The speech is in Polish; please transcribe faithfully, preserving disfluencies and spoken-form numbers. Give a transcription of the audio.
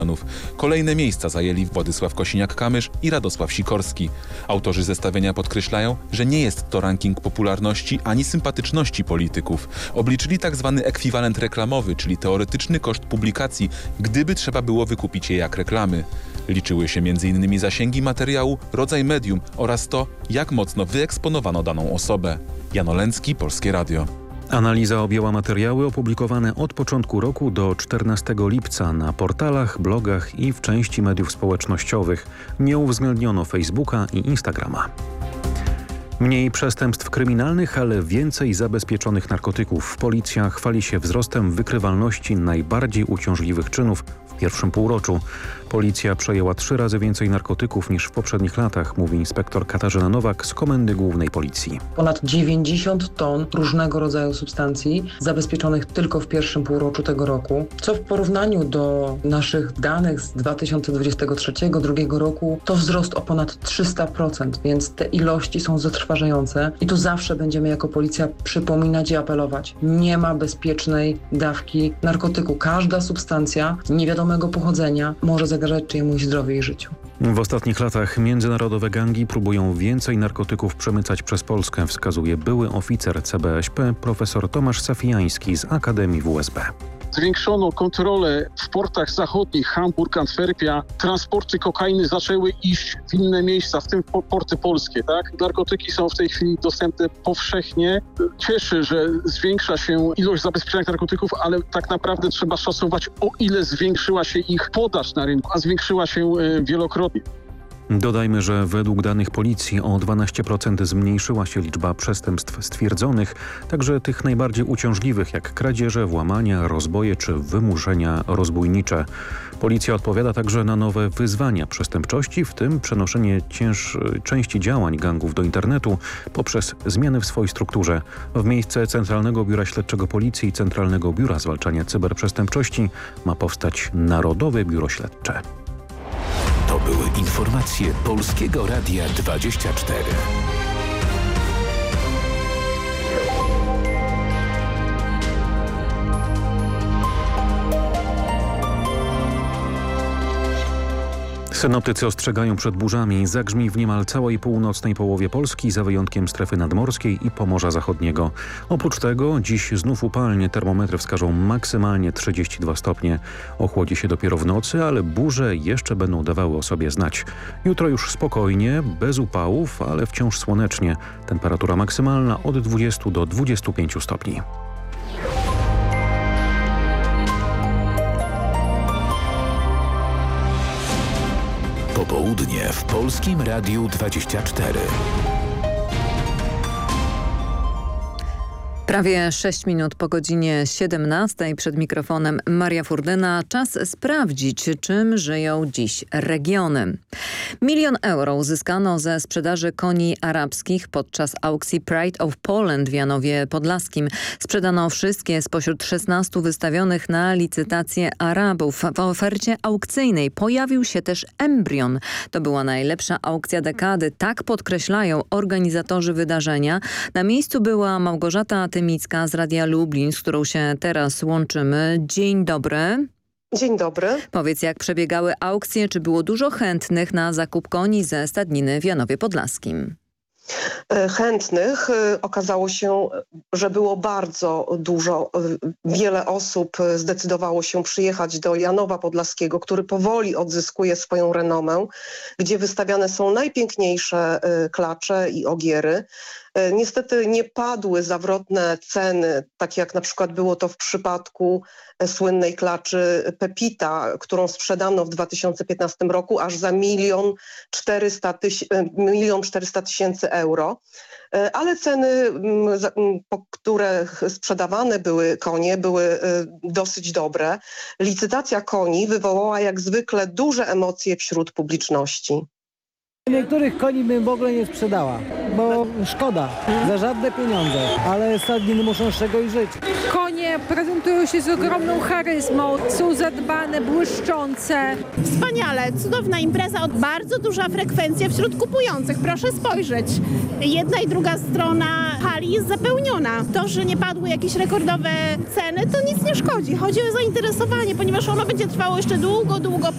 Kolejne miejsca zajęli Władysław Kosiniak-Kamysz i Radosław Sikorski. Autorzy zestawienia podkreślają, że nie jest to ranking popularności ani sympatyczności polityków. Obliczyli tak zwany ekwiwalent reklamowy, czyli teoretyczny koszt publikacji, gdyby trzeba było wykupić je jak reklamy. Liczyły się między innymi zasięgi materiału, rodzaj medium oraz to, jak mocno wyeksponowano daną osobę. Jan Olęcki, Polskie Radio. Analiza objęła materiały opublikowane od początku roku do czternastego lipca na portalach, blogach i w części mediów społecznościowych. Nie uwzględniono Facebooka i Instagrama. Mniej przestępstw kryminalnych, ale więcej zabezpieczonych narkotyków. Policja chwali się wzrostem wykrywalności najbardziej uciążliwych czynów w pierwszym półroczu. Policja przejęła trzy razy więcej narkotyków niż w poprzednich latach, mówi inspektor Katarzyna Nowak z Komendy Głównej Policji. Ponad dziewięćdziesiąt ton różnego rodzaju substancji zabezpieczonych tylko w pierwszym półroczu tego roku, co w porównaniu do naszych danych z dwa tysiące dwudziestego trzeciego drugiego roku to wzrost o ponad trzysta procent, więc te ilości są zatrważające i tu zawsze będziemy jako policja przypominać i apelować. Nie ma bezpiecznej dawki narkotyku. Każda substancja niewiadomego pochodzenia może zagrażać czyjemuś zdrowiu i życiu. W ostatnich latach międzynarodowe gangi próbują więcej narkotyków przemycać przez Polskę, wskazuje były oficer C B S P profesor Tomasz Safijański z Akademii W S B. Zwiększono kontrolę w portach zachodnich, Hamburg, Antwerpia. Transporty kokainy zaczęły iść w inne miejsca, w tym porty polskie, tak? Narkotyki są w tej chwili dostępne powszechnie. Cieszy, że zwiększa się ilość zabezpieczonych narkotyków, ale tak naprawdę trzeba szacować, o ile zwiększyła się ich podaż na rynku, a zwiększyła się wielokrotnie. Dodajmy, że według danych policji o dwanaście procent zmniejszyła się liczba przestępstw stwierdzonych, także tych najbardziej uciążliwych jak kradzieże, włamania, rozboje czy wymuszenia rozbójnicze. Policja odpowiada także na nowe wyzwania przestępczości, w tym przenoszenie cięż... części działań gangów do internetu poprzez zmiany w swojej strukturze. W miejsce Centralnego Biura Śledczego Policji i Centralnego Biura Zwalczania Cyberprzestępczości ma powstać Narodowe Biuro Śledcze. To były informacje Polskiego Radia dwadzieścia cztery. Synoptycy ostrzegają przed burzami. Zagrzmi w niemal całej północnej połowie Polski, za wyjątkiem strefy nadmorskiej i Pomorza Zachodniego. Oprócz tego dziś znów upalnie, termometry wskażą maksymalnie trzydzieści dwa stopnie. Ochłodzi się dopiero w nocy, ale burze jeszcze będą dawały o sobie znać. Jutro już spokojnie, bez upałów, ale wciąż słonecznie. Temperatura maksymalna od dwudziestu do dwudziestu pięciu stopni. Popołudnie w Polskim Radiu dwadzieścia cztery. Prawie sześć minut po godzinie siedemnastej, przed mikrofonem Maria Furdyna. Czas sprawdzić, czym żyją dziś regiony. Milion euro uzyskano ze sprzedaży koni arabskich podczas aukcji Pride of Poland w Janowie Podlaskim. Sprzedano wszystkie spośród szesnastu wystawionych na licytację Arabów. W ofercie aukcyjnej pojawił się też embrion. To była najlepsza aukcja dekady. Tak podkreślają organizatorzy wydarzenia. Na miejscu była Małgorzata Tymicka z Radia Lublin, z którą się teraz łączymy. Dzień dobry. Dzień dobry. Powiedz, jak przebiegały aukcje, czy było dużo chętnych na zakup koni ze stadniny w Janowie Podlaskim? Chętnych okazało się, że było bardzo dużo. Wiele osób zdecydowało się przyjechać do Janowa Podlaskiego, który powoli odzyskuje swoją renomę, gdzie wystawiane są najpiękniejsze klacze i ogiery. Niestety nie padły zawrotne ceny, tak jak na przykład było to w przypadku słynnej klaczy Pepita, którą sprzedano w dwa tysiące piętnastym roku aż za milion czterysta tysięcy euro. Ale ceny, po które sprzedawane były konie, były dosyć dobre. Licytacja koni wywołała jak zwykle duże emocje wśród publiczności. Niektórych koni bym w ogóle nie sprzedała, bo szkoda, za żadne pieniądze, ale stadniny muszą z czegoś żyć. Konie prezentują się z ogromną charyzmą, są zadbane, błyszczące. Wspaniale, cudowna impreza, bardzo duża frekwencja wśród kupujących, proszę spojrzeć. Jedna i druga strona hali jest zapełniona. To, że nie padły jakieś rekordowe ceny, to nic nie szkodzi. Chodzi o zainteresowanie, ponieważ ono będzie trwało jeszcze długo, długo.